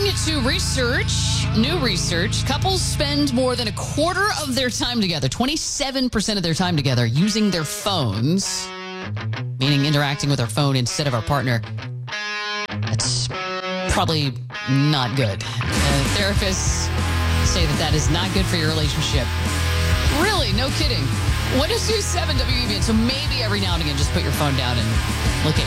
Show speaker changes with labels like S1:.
S1: to new research, couples spend more than a quarter of their time together, 27% of their time together, using their phones, meaning interacting with our phone instead of our partner. That's probably not good. Therapists say that is not good for your relationship. Really, no kidding. 102.7 WEBN. So maybe every now and again, just put your phone down and look at